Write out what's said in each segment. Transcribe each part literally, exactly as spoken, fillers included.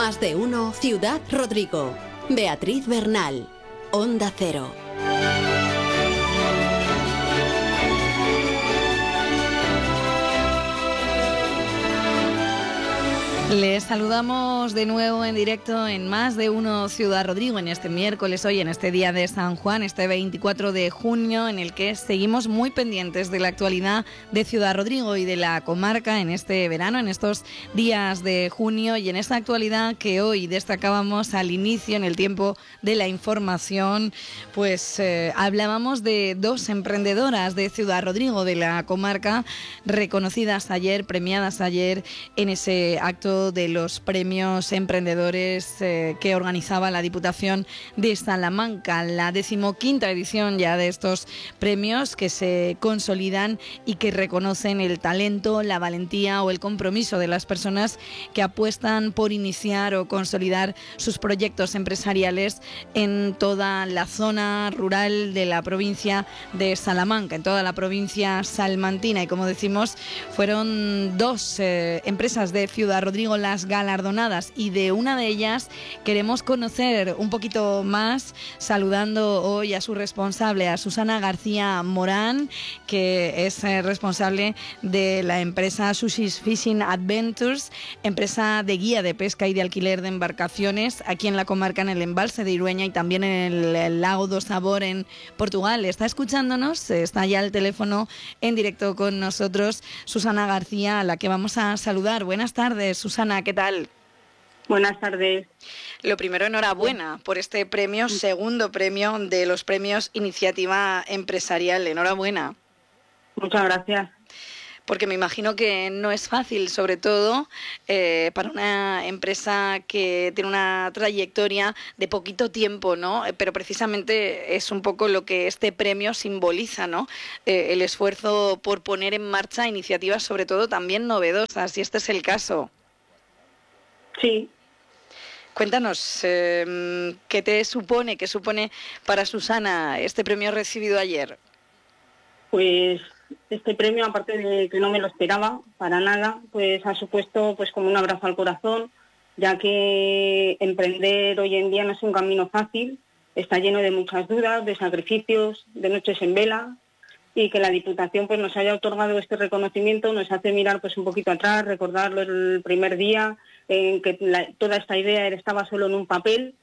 Más de uno Ciudad Rodrigo. Beatriz Bernal, Onda Cero. Les saludamos de nuevo en directo en Más de uno Ciudad Rodrigo en este miércoles, hoy en este día de San Juan, este veinticuatro de junio, en el que seguimos muy pendientes de la actualidad de Ciudad Rodrigo y de la comarca en este verano, en estos días de junio, y en esta actualidad que hoy destacábamos al inicio, en el tiempo de la información, pues eh, hablábamos de dos emprendedoras de Ciudad Rodrigo, de la comarca, reconocidas ayer, premiadas ayer en ese acto de los premios emprendedores eh, que organizaba la Diputación de Salamanca, la decimoquinta edición ya de estos premios que se consolidan y que reconocen el talento, la valentía o el compromiso de las personas que apuestan por iniciar o consolidar sus proyectos empresariales en toda la zona rural de la provincia de Salamanca, en toda la provincia salmantina. Y como decimos, fueron dos eh, empresas de Ciudad Rodrigo las galardonadas, y de una de ellas queremos conocer un poquito más, saludando hoy a su responsable, a Susana García Morán, que es eh, responsable de la empresa Sushi's Fishing Adventures, empresa de guía de pesca y de alquiler de embarcaciones aquí en la comarca, en el embalse de Irueña y también en el, el lago do Sabor en Portugal. Está escuchándonos, está ya al teléfono en directo con nosotros Susana García, a la que vamos a saludar. Buenas tardes, Susana. Susana, ¿qué tal? Buenas tardes. Lo primero, enhorabuena por este premio, segundo premio de los premios Iniciativa Empresarial. Enhorabuena. Muchas gracias. Porque me imagino que no es fácil, sobre todo eh, para una empresa que tiene una trayectoria de poquito tiempo, ¿no? Pero precisamente es un poco lo que este premio simboliza, ¿no? Eh, el esfuerzo por poner en marcha iniciativas, sobre todo también novedosas, y este es el caso. Sí. Cuéntanos, eh, ¿qué te supone, qué supone para Susana este premio recibido ayer? Pues este premio, aparte de que no me lo esperaba para nada, pues ha supuesto pues como un abrazo al corazón, ya que emprender hoy en día no es un camino fácil, está lleno de muchas dudas, de sacrificios, de noches en vela, y que la Diputación pues nos haya otorgado este reconocimiento nos hace mirar pues un poquito atrás, recordarlo el primer día en que la, toda esta idea estaba solo en un papel,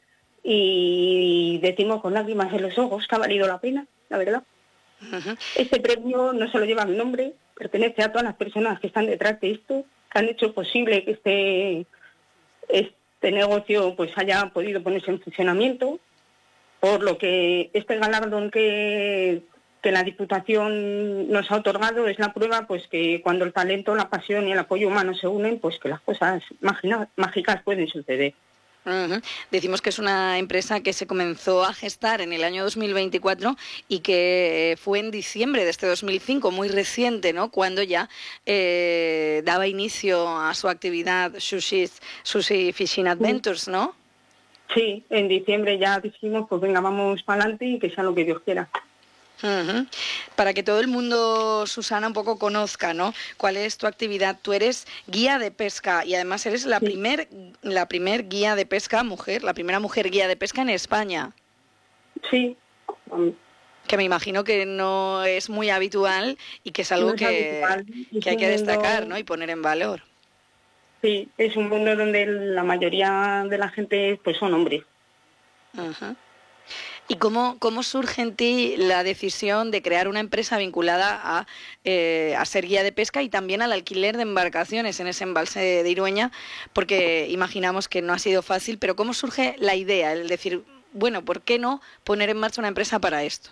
y decimos con lágrimas en los ojos que ha valido la pena, la verdad. Uh-huh. Este premio no solo lleva mi nombre, pertenece a todas las personas que están detrás de esto, que han hecho posible que este, este negocio pues haya podido ponerse en funcionamiento, por lo que este galardón que... que la Diputación nos ha otorgado es la prueba pues que cuando el talento, la pasión y el apoyo humano se unen, pues que las cosas mágicas, mágicas pueden suceder. Uh-huh. Decimos que es una empresa que se comenzó a gestar en el año dos mil veinticuatro y que fue en diciembre de este dos mil cinco, muy reciente, ¿no? Cuando ya eh, daba inicio a su actividad Sushi's, Sushi Fishing Adventures, ¿no? Sí, en diciembre ya dijimos, pues venga, vamos para adelante y que sea lo que Dios quiera. Uh-huh. Para que todo el mundo, Susana, un poco conozca, ¿no? ¿Cuál es tu actividad? Tú eres guía de pesca y además eres la sí. primer la primer guía de pesca mujer, la primera mujer guía de pesca en España. Sí. Um, que me imagino que no es muy habitual y que es algo no es que, que hay que destacar, ¿no? Y poner en valor. Sí, es un mundo donde la mayoría de la gente pues son hombres. Uh-huh. ¿Y cómo, cómo surge en ti la decisión de crear una empresa vinculada a, eh, a ser guía de pesca y también al alquiler de embarcaciones en ese embalse de Irueña? Porque imaginamos que no ha sido fácil, pero ¿cómo surge la idea, el decir, bueno, ¿por qué no poner en marcha una empresa para esto?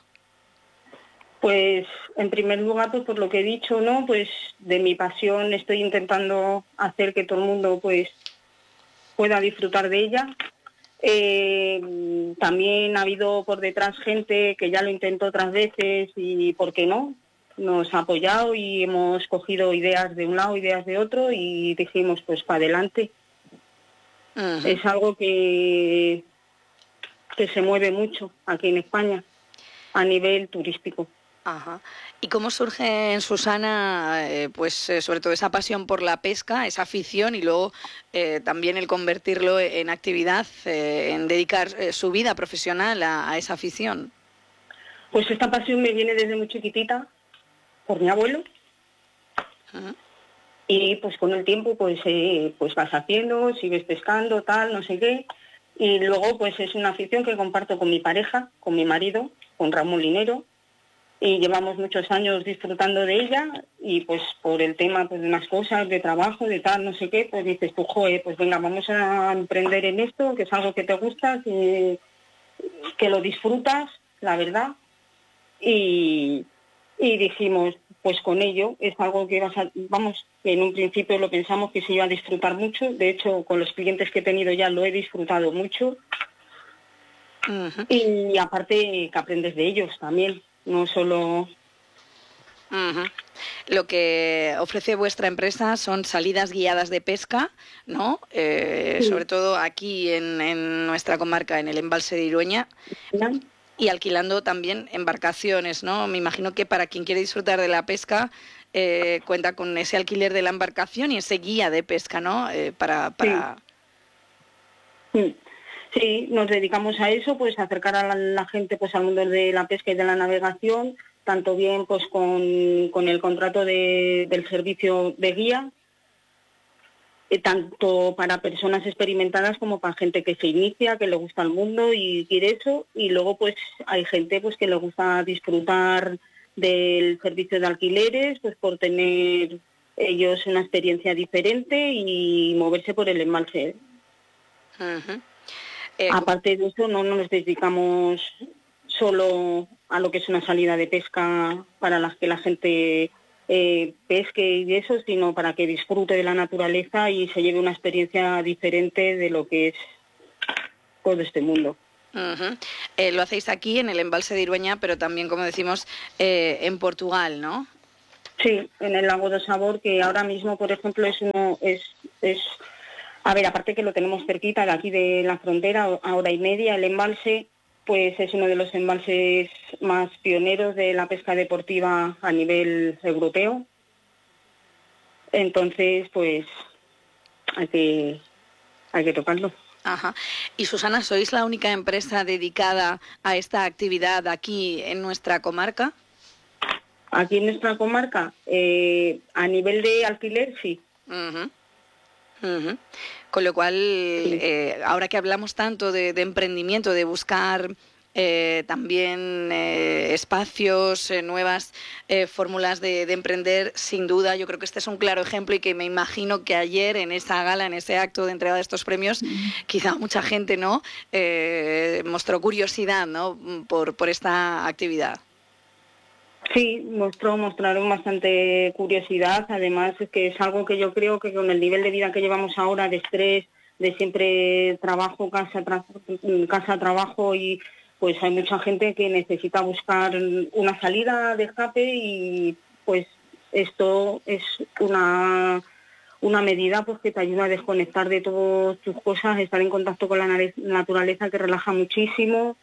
Pues en primer lugar, pues por lo que he dicho, ¿no? Pues de mi pasión estoy intentando hacer que todo el mundo pues pueda disfrutar de ella. Eh, también ha habido por detrás gente que ya lo intentó otras veces y, ¿por qué no?, nos ha apoyado y hemos cogido ideas de un lado, ideas de otro y dijimos, pues para adelante. Uh-huh. Es algo que, que se mueve mucho aquí en España a nivel turístico. Ajá. ¿Y cómo surge en Susana, eh, pues eh, sobre todo esa pasión por la pesca, esa afición y luego eh, también el convertirlo en actividad, eh, en dedicar eh, su vida profesional a, a esa afición? Pues esta pasión me viene desde muy chiquitita por mi abuelo. Uh-huh. Y pues con el tiempo pues eh, pues vas haciendo, sigues pescando, tal, no sé qué. Y luego pues es una afición que comparto con mi pareja, con mi marido, con Ramón Linero. Y llevamos muchos años disfrutando de ella y pues por el tema pues de unas cosas, de trabajo, de tal, no sé qué, pues dices tú, joder, pues venga, vamos a emprender en esto, que es algo que te gusta, que, que lo disfrutas, la verdad. Y, y dijimos, pues con ello es algo que vas a, vamos, que en un principio lo pensamos que se iba a disfrutar mucho, de hecho con los clientes que he tenido ya lo he disfrutado mucho. Uh-huh. Y aparte que aprendes de ellos también. No solo... Uh-huh. Lo que ofrece vuestra empresa son salidas guiadas de pesca, ¿no? Eh, sí. Sobre todo aquí en, en nuestra comarca, en el embalse de Irueña. ¿Sí? Y alquilando también embarcaciones, ¿no? Me imagino que para quien quiere disfrutar de la pesca eh, cuenta con ese alquiler de la embarcación y ese guía de pesca, ¿no? Eh, para... para... Sí. Sí, nos dedicamos a eso, pues a acercar a la, la gente pues al mundo de la pesca y de la navegación, tanto bien pues con, con el contrato de, del servicio de guía, eh, tanto para personas experimentadas como para gente que se inicia, que le gusta el mundo y quiere eso, y luego pues hay gente pues que le gusta disfrutar del servicio de alquileres, pues por tener ellos una experiencia diferente y moverse por el embalse. Uh-huh. Eh, Aparte de eso, no, no nos dedicamos solo a lo que es una salida de pesca para las que la gente eh, pesque y eso, sino para que disfrute de la naturaleza y se lleve una experiencia diferente de lo que es todo este mundo. Uh-huh. Eh, lo hacéis aquí en el embalse de Irueña, pero también, como decimos, eh, en Portugal, ¿no? Sí, en el lago do Sabor, que ahora mismo, por ejemplo, es uno es es A ver, aparte que lo tenemos cerquita de aquí de la frontera, a hora y media, el embalse pues es uno de los embalses más pioneros de la pesca deportiva a nivel europeo. Entonces, pues hay que, hay que tocarlo. Ajá. Y Susana, ¿sois la única empresa dedicada a esta actividad aquí en nuestra comarca? Aquí en nuestra comarca, eh, a nivel de alquiler, sí. Uh-huh. Uh-huh. Con lo cual, sí. eh, ahora que hablamos tanto de, de emprendimiento, de buscar eh, también eh, espacios, eh, nuevas eh, fórmulas de, de emprender, sin duda, yo creo que este es un claro ejemplo y que me imagino que ayer en esa gala, en ese acto de entrega de estos premios, uh-huh. quizá mucha gente no eh, mostró curiosidad, ¿no? por, por esta actividad. Sí, mostró, mostraron bastante curiosidad, además es que es algo que yo creo que con el nivel de vida que llevamos ahora, de estrés, de siempre trabajo, casa, tra casa, trabajo, y pues hay mucha gente que necesita buscar una salida de escape y pues esto es una, una medida pues que te ayuda a desconectar de todas tus cosas, estar en contacto con la naturaleza, que relaja muchísimo.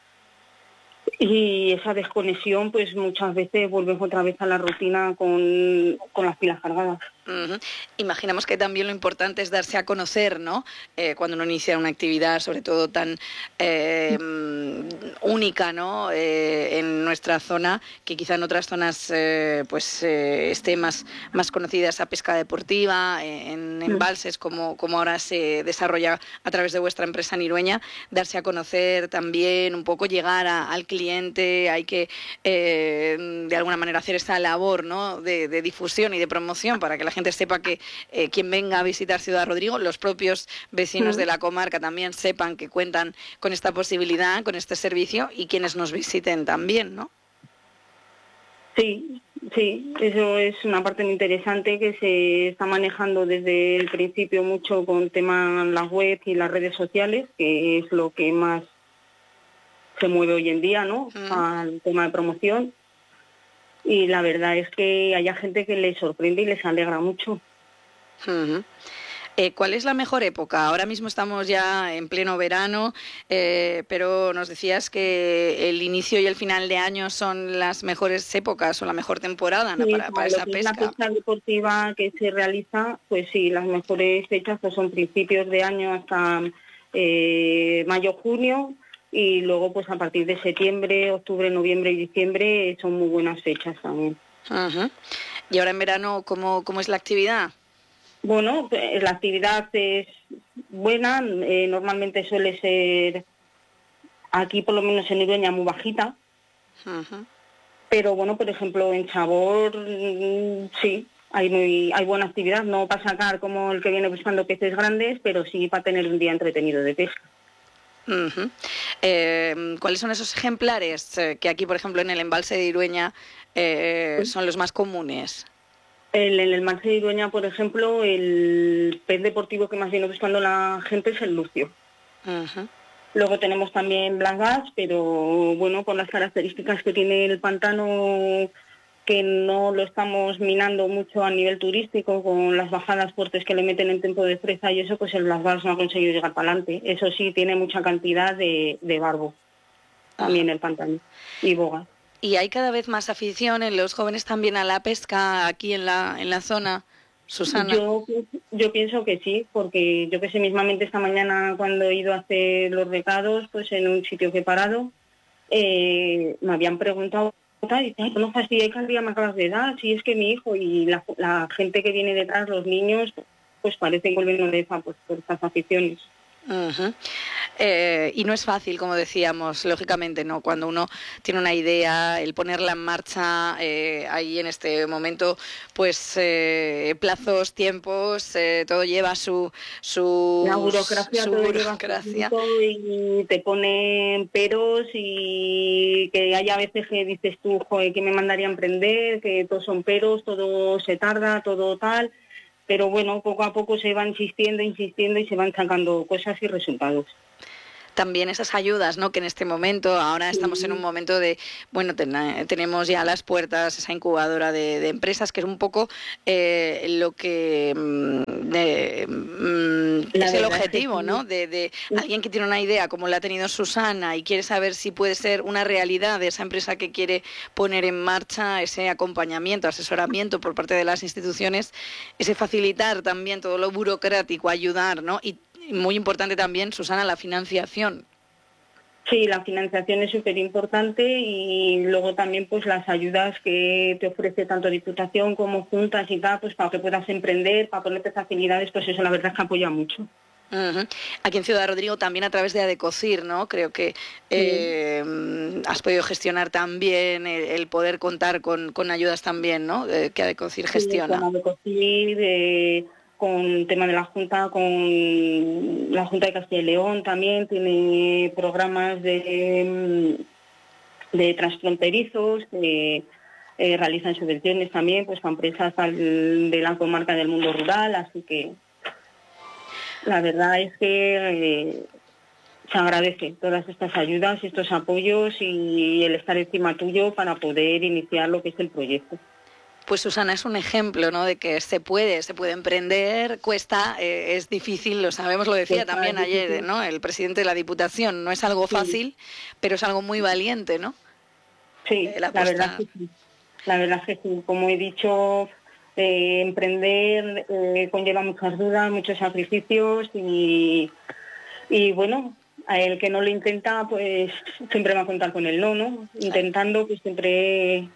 Y esa desconexión, pues muchas veces vuelves otra vez a la rutina con, con las pilas cargadas. Uh-huh. Imaginamos que también lo importante es darse a conocer, ¿no? Eh, cuando uno inicia una actividad, sobre todo tan eh, única, ¿no? Eh, en nuestra zona, que quizá en otras zonas eh, pues eh, esté más, más conocida esa pesca deportiva, eh, en embalses como, como ahora se desarrolla a través de vuestra empresa en Irueña, darse a conocer también, un poco llegar a, al cliente, hay que eh, de alguna manera hacer esa labor, ¿no? de, de difusión y de promoción para que la gente sepa que eh, quien venga a visitar Ciudad Rodrigo, los propios vecinos de la comarca también sepan que cuentan con esta posibilidad, con este servicio, y quienes nos visiten también, ¿no? Sí, sí, eso es una parte muy interesante que se está manejando desde el principio mucho con tema las web y las redes sociales, que es lo que más se mueve hoy en día, ¿no? Mm. Al tema de promoción. Y la verdad es que haya gente que les sorprende y les alegra mucho. Uh-huh. Eh, ¿Cuál es la mejor época? Ahora mismo estamos ya en pleno verano, eh, pero nos decías que el inicio y el final de año son las mejores épocas o la mejor temporada, ¿no? Sí, para, para lo esa que es la pesca. pesca deportiva que se realiza, pues sí, las mejores fechas pues son principios de año hasta eh, mayo, junio, y luego pues a partir de septiembre, octubre, noviembre y diciembre son muy buenas fechas también. Uh-huh. Y ahora en verano, ¿cómo, cómo es la actividad? Bueno, pues, la actividad es buena, eh, normalmente suele ser, aquí por lo menos en Irueña, muy bajita, Uh-huh. pero bueno, por ejemplo, en Chabor mm, sí, hay muy hay buena actividad, no para sacar como el que viene buscando peces grandes, pero sí para tener un día entretenido de pesca. Uh-huh. Eh, ¿Cuáles son esos ejemplares eh, que aquí, por ejemplo, en el embalse de Irueña eh, son los más comunes? El, en el embalse de Irueña, por ejemplo, el pez deportivo que más viene buscando la gente es el lucio. Uh-huh. Luego tenemos también black bass, pero bueno, por las características que tiene el pantano, que no lo estamos minando mucho a nivel turístico, con las bajadas fuertes que le meten en tiempo de fresa y eso, pues el black bass no ha conseguido llegar para adelante. Eso sí, tiene mucha cantidad de, de barbo, también uh-huh. el pantano, y bogas. ¿Y hay cada vez más afición en los jóvenes también a la pesca aquí en la, en la zona? Susana. Yo, yo pienso que sí, porque yo que sé, mismamente esta mañana cuando he ido a hacer los recados, pues en un sitio que he parado, eh, me habían preguntado, no fastidies que al día me acabas de dar, si es que mi hijo y la, la gente que viene detrás, los niños, pues parece que vuelven oreja pues, por estas aficiones. Uh-huh. Eh, y no es fácil, como decíamos, lógicamente, ¿no? Cuando uno tiene una idea, el ponerla en marcha, eh, ahí en este momento, pues eh, plazos, tiempos, eh, todo lleva su su la burocracia, su todo burocracia. Lleva y te ponen peros y que hay a veces que dices tú, joder, que me mandaría a emprender, que todos son peros, todo se tarda, todo tal. Pero bueno, poco a poco se va insistiendo, insistiendo y se van sacando cosas y resultados. También esas ayudas, ¿no? Que en este momento, ahora estamos en un momento de, bueno, ten, tenemos ya a las puertas esa incubadora de, de empresas, que es un poco eh, lo que de, mm, es el objetivo, ¿no? De, de alguien que tiene una idea como la ha tenido Susana y quiere saber si puede ser una realidad de esa empresa que quiere poner en marcha, ese acompañamiento, asesoramiento por parte de las instituciones, ese facilitar también todo lo burocrático, ayudar, ¿no? Y muy importante también, Susana, la financiación. Sí, la financiación es súper importante y luego también pues las ayudas que te ofrece tanto Diputación como Juntas y tal, pues para que puedas emprender, para ponerte facilidades, pues eso la verdad es que apoya mucho. Uh-huh. Aquí en Ciudad Rodrigo también a través de Adecocir, ¿no? Creo que eh, sí. has podido gestionar también el, el poder contar con, con ayudas también, ¿no? Eh, que Adecocir gestiona. Sí, con Adecocir, eh, con el tema de la Junta, con la Junta de Castilla y León también tiene programas de, de transfronterizos que eh, realizan subvenciones también pues para empresas al, de la comarca del mundo rural, así que la verdad es que eh, se agradece todas estas ayudas, estos apoyos y el estar encima tuyo para poder iniciar lo que es el proyecto. Pues Susana, es un ejemplo, ¿no? De que se puede, se puede emprender, cuesta, eh, es difícil, lo sabemos, lo decía pues también ayer, ¿no? El presidente de la Diputación, no es algo fácil, sí. pero es algo muy valiente, ¿no? Sí, eh, la, la verdad que sí. La verdad que sí, como he dicho, eh, emprender eh, conlleva muchas dudas, muchos sacrificios y, y bueno, a el que no lo intenta, pues siempre va a contar con el no, ¿no? Intentando, pues siempre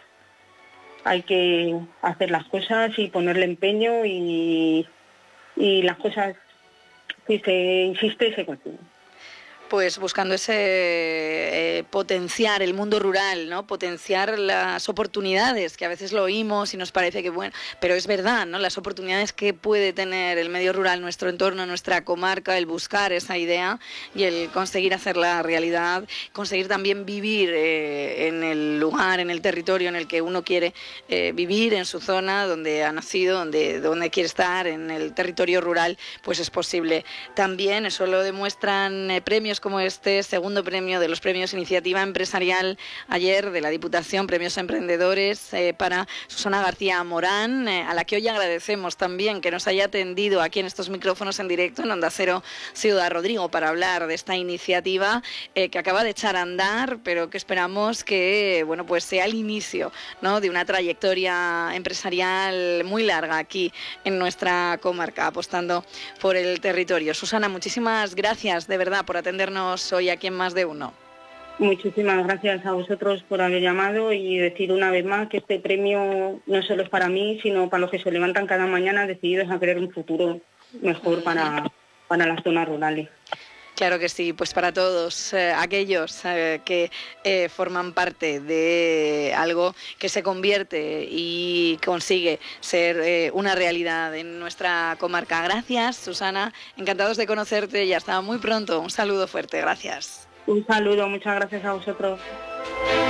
hay que hacer las cosas y ponerle empeño y, y las cosas, si se insiste, se consiguen. Pues buscando ese eh, potenciar el mundo rural, ¿no? Potenciar las oportunidades, que a veces lo oímos y nos parece que bueno, pero es verdad, ¿no? Las oportunidades que puede tener el medio rural, nuestro entorno, nuestra comarca, el buscar esa idea y el conseguir hacerla realidad, conseguir también vivir eh, en el lugar, en el territorio en el que uno quiere eh, vivir, en su zona, donde ha nacido, donde, donde quiere estar, en el territorio rural, pues es posible. También eso lo demuestran eh, premios como este segundo premio de los premios Iniciativa Empresarial ayer de la Diputación, premios a emprendedores eh, para Susana García Morán, eh, a la que hoy agradecemos también que nos haya atendido aquí en estos micrófonos en directo en Onda Cero Ciudad Rodrigo para hablar de esta iniciativa eh, que acaba de echar a andar, pero que esperamos que bueno pues sea el inicio, ¿no?, de una trayectoria empresarial muy larga aquí en nuestra comarca, apostando por el territorio. Susana, muchísimas gracias de verdad por atendernos hoy aquí en Más de Uno. Muchísimas gracias a vosotros por haber llamado y decir una vez más que este premio no solo es para mí, sino para los que se levantan cada mañana decididos a crear un futuro mejor para, para las zonas rurales. Claro que sí, pues para todos eh, aquellos eh, que eh, forman parte de algo que se convierte y consigue ser eh, una realidad en nuestra comarca. Gracias, Susana, encantados de conocerte y hasta muy pronto. Un saludo fuerte, gracias. Un saludo, muchas gracias a vosotros.